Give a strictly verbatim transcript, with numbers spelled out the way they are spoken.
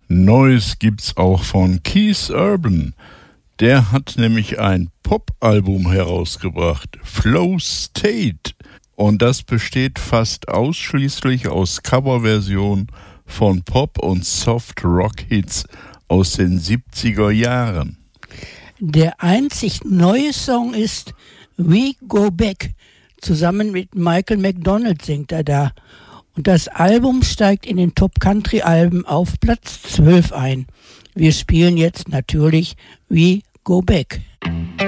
Neues gibt's auch von Keith Urban. Der hat nämlich ein Pop-Album herausgebracht, Flow State. Und das besteht fast ausschließlich aus Coverversionen von Pop- und Soft-Rock-Hits aus den siebziger Jahren. Der einzig neue Song ist We Go Back. Zusammen mit Michael McDonald singt er da. Und das Album steigt in den Top-Country-Alben auf Platz zwölf ein. Wir spielen jetzt natürlich We Go Back.